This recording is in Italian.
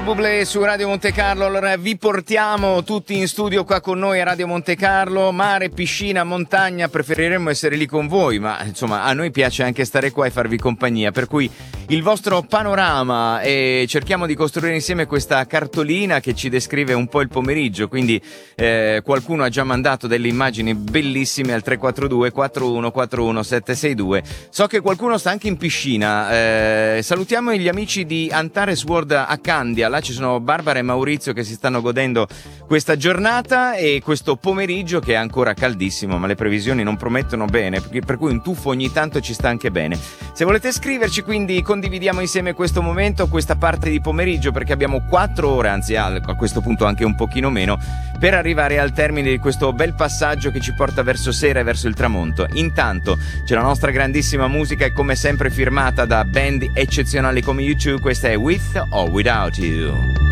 Bublé su Radio Monte Carlo. Allora vi portiamo tutti in studio qua con noi a Radio Monte Carlo, mare, piscina, montagna, preferiremmo essere lì con voi, ma insomma a noi piace anche stare qua e farvi compagnia, per cui il vostro panorama, e cerchiamo di costruire insieme questa cartolina che ci descrive un po' il pomeriggio, quindi qualcuno ha già mandato delle immagini bellissime al 342 4141 762. So che qualcuno sta anche in piscina. Salutiamo gli amici di Antares World a Candia, là ci sono Barbara e Maurizio che si stanno godendo questa giornata e questo pomeriggio che è ancora caldissimo, ma le previsioni non promettono bene, per cui un tuffo ogni tanto ci sta anche bene. Se volete scriverci, quindi condividiamo insieme questo momento, questa parte di pomeriggio, perché abbiamo 4 ore, anzi a questo punto anche un pochino meno, per arrivare al termine di questo bel passaggio che ci porta verso sera e verso il tramonto. Intanto c'è la nostra grandissima musica e come sempre firmata da band eccezionali come U2. Questa è With or Without You.